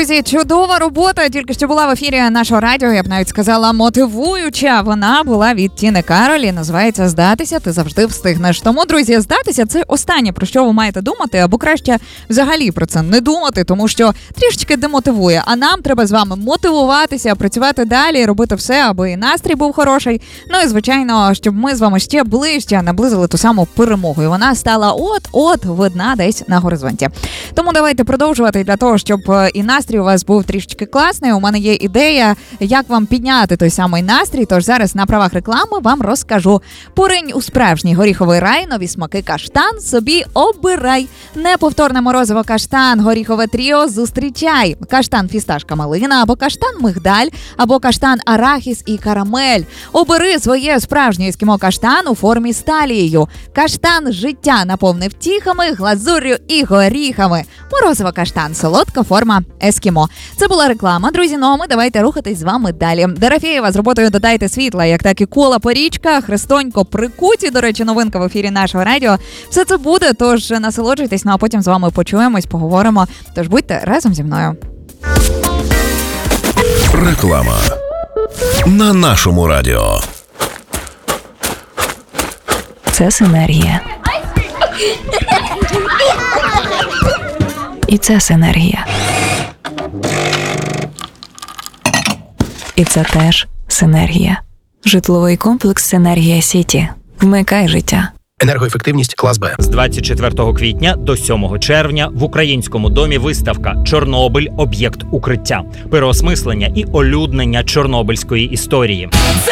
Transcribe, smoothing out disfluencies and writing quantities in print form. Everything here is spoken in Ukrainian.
Друзі, чудова робота тільки що була в ефірі нашого радіо, я б навіть сказала, мотивуюча. Вона була від Тіни Кароль і називається «Здатися, ти завжди встигнеш». Тому, друзі, здатися – це останнє, про що ви маєте думати, або краще взагалі про це не думати, тому що трішечки демотивує. А нам треба з вами мотивуватися, працювати далі, робити все, аби і настрій був хороший. Ну і, звичайно, щоб ми з вами ще ближче наблизили ту саму перемогу. І вона стала от-от видна десь на горизонті. Тому давайте продовжувати для того, щоб і настрій у вас був трішечки класний. У мене є ідея, як вам підняти той самий настрій. Тож зараз на правах реклами вам розкажу. Поринь у справжній горіховий рай, нові смаки каштан собі обирай. Неповторне морозиво каштан, горіхове тріо зустрічай. Каштан фісташка малина, або каштан мигдаль, або каштан арахіс і карамель. Обери своє справжнє ескімо каштан у формі з талією. Каштан життя наповни втіхами, глазур'ю і горіхами. Морозиво каштан, солодка форма ескімо. Це була реклама, друзі, ну а ми давайте рухатись з вами далі. Дорофєєва з роботою «Додайте світла», як так і Кола Порічка, Христонько Прикуті, до речі, новинка в ефірі нашого радіо. Все це буде, тож насолоджуйтесь, ну а потім з вами почуємось, поговоримо. Тож будьте разом зі мною. Реклама на нашому радіо. Це синергія. І це синергія. І це теж синергія. Житловий комплекс «Синергія Сіті». Вмикай життя. Енергоефективність клас Б. З 24 квітня до 7 червня в Українському домі виставка «Чорнобиль. Об'єкт укриття». Переосмислення і олюднення чорнобильської історії. Це